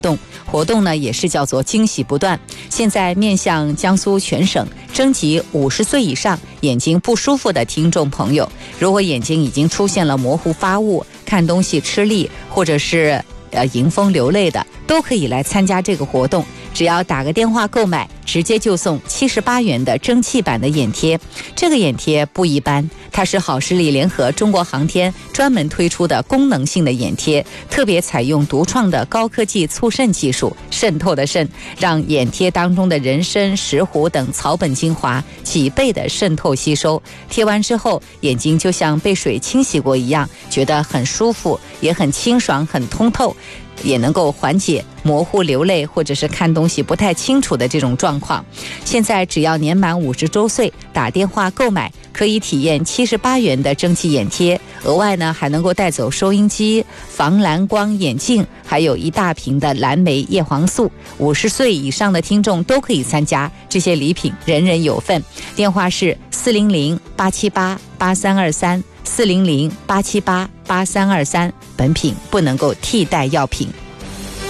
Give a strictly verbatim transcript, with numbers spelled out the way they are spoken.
动活动呢也是叫做惊喜不断。现在面向江苏全省征集五十岁以上眼睛不舒服的听众朋友，如果眼睛已经出现了模糊发物、看东西吃力，或者是呃迎风流泪的，都可以来参加这个活动。只要打个电话购买，直接就送七十八元的蒸汽版的眼贴。这个眼贴不一般，它是好视力联合中国航天专门推出的功能性的眼贴，特别采用独创的高科技促渗技术，渗透的渗，让眼贴当中的人参、石斛等草本精华几倍的渗透吸收。贴完之后，眼睛就像被水清洗过一样，觉得很舒服，也很清爽，很通透，也能够缓解模糊流泪或者是看东西不太清楚的这种状况。现在只要年满五十周岁，打电话购买，可以体验七十八元的蒸汽眼贴，额外呢还能够带走收音机、防蓝光眼镜，还有一大瓶的蓝莓叶黄素。五十岁以上的听众都可以参加，这些礼品人人有份。电话是四零零八七八八三二三四零零八七八八三二三，本品不能够替代药品。